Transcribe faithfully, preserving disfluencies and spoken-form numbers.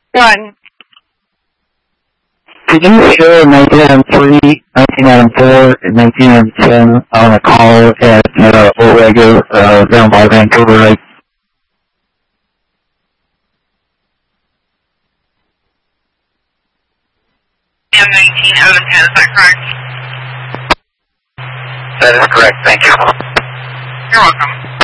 Go on. Did you show nineteen ninety-three, nineteen ninety-four, and nineteen ninety-seven on a call at uh, O'Rega uh, down by Vancouver, right? And nineteen out of ten, is that correct? That is correct, thank you. You're welcome.